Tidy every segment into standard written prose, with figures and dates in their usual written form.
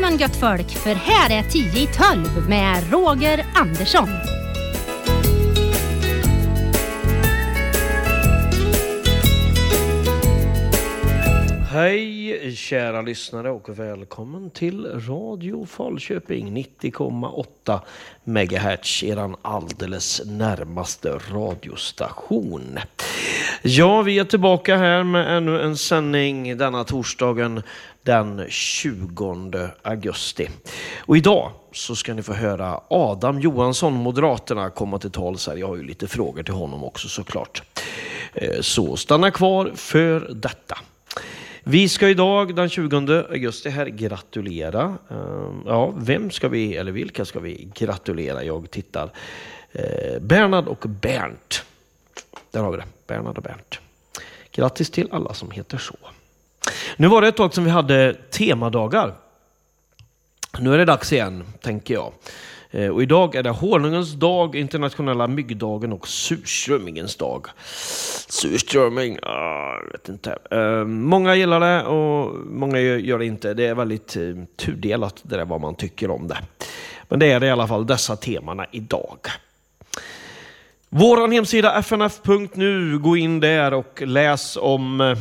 Välkommen gött folk, för här är 10 i 12 med Roger Andersson. Hej kära lyssnare och välkommen till Radio Falköping 90,8 MHz, eran alldeles närmaste radiostation. Ja, vi är tillbaka här med ännu en sändning denna torsdagen den 20 augusti. Och idag så ska ni få höra Adam Johansson, Moderaterna, komma till tals här. Jag har ju lite frågor till honom också såklart. Så stanna kvar för detta. Vi ska idag den 20 augusti här gratulera. Ja, vem ska vi, eller vilka ska vi gratulera? Jag tittar. Bernhard och Bernt. Där har vi det. Bernhard och Bernt. Grattis till alla som heter så. Nu var det ett tag som vi hade temadagar. Nu är det dags igen, tänker jag. Och idag är det honungens dag, internationella myggdagen och surströmmingens dag. Surströmming, jag vet inte. Många gillar det och många gör det inte. Det är väldigt tudelat det där vad man tycker om det. Men det är i alla fall dessa temana idag. Våran hemsida fnf.nu, gå in där och läs om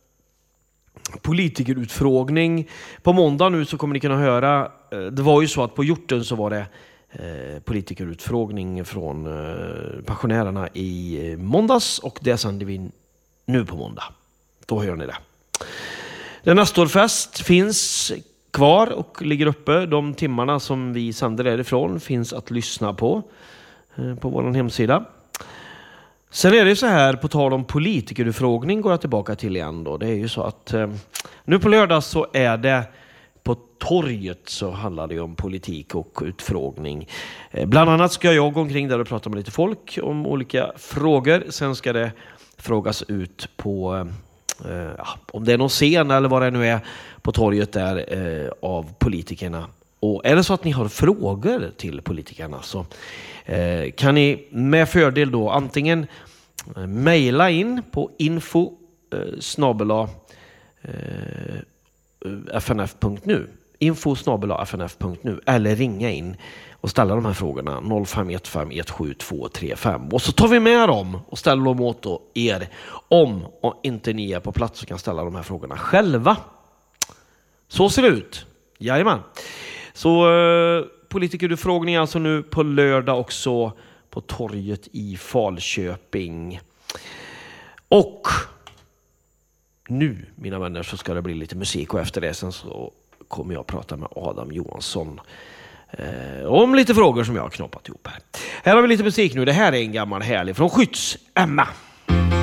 politikerutfrågning. På måndag nu så kommer ni kunna höra, det var ju så att på Hjorten så var det politikerutfrågning från pensionärerna i måndags, och det sänder vi nu på måndag. Då hör ni det. Den Nestorfest finns kvar och ligger uppe. De timmarna som vi sänder därifrån finns att lyssna på vår hemsida. Sen är det så här, på tal om politikerutfrågning går jag tillbaka till igen då. Det är ju så att nu på lördag så är det på torget, så handlar det om politik och utfrågning. Bland annat ska jag gå omkring där och prata med lite folk om olika frågor. Sen ska det frågas ut på om det är någon scen eller vad det nu är på torget där av politikerna. Och är det så att ni har frågor till politikerna så kan ni med fördel då antingen mejla in på info@fnf.nu eller ringa in och ställa de här frågorna 0515172235, och så tar vi med dem och ställer dem åt er om och inte ni är på plats och kan ställa de här frågorna själva. Så ser det ut. Jajamän. Så politikerutfrågning alltså nu på lördag också på torget i Falköping. Och nu, mina vänner, så ska det bli lite musik, och efter det sen så kommer jag prata med Adam Johansson om lite frågor som jag har knoppat ihop här. Här har vi lite musik nu. Det här är en gammal härlig från Skytts, Emma.